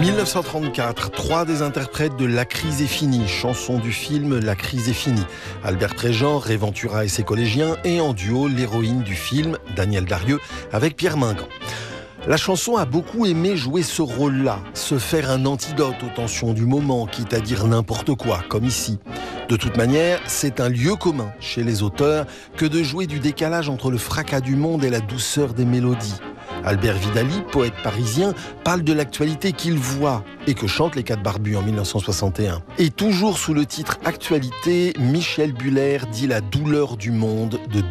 1934, 3 des interprètes de La crise est finie, chanson du film La crise est finie. Albert Préjean, Ray Ventura et ses collégiens, et en duo l'héroïne du film, Danielle Darieux, avec Pierre Mingan. La chanson a beaucoup aimé jouer ce rôle-là, se faire un antidote aux tensions du moment, quitte à dire n'importe quoi, comme ici. De toute manière, c'est un lieu commun chez les auteurs que de jouer du décalage entre le fracas du monde et la douceur des mélodies. Albert Vidali, poète parisien, parle de l'actualité qu'il voit et que chantent les 4 Barbus en 1961. Et toujours sous le titre Actualité, Michel Buller dit la douleur du monde de